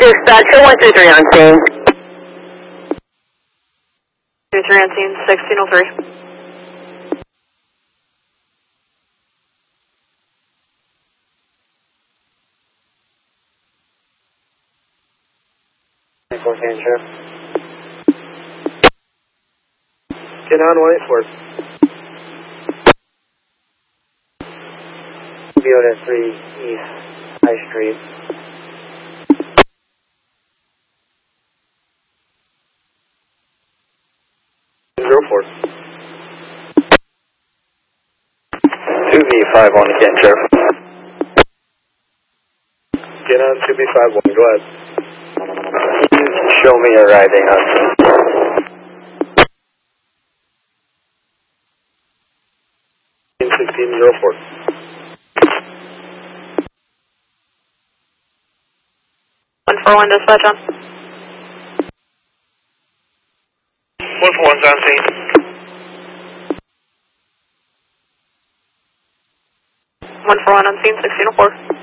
Dispatcher 133 on scene. 33 on scene, 1603. Get on Whiteford. Toyota 3 East High Street. Airport. 2B51 again, Sheriff. Get on 2B51, go ahead. Show me arriving on 1604. One for one dispatch on. 141's on scene. 141 on scene, 1604.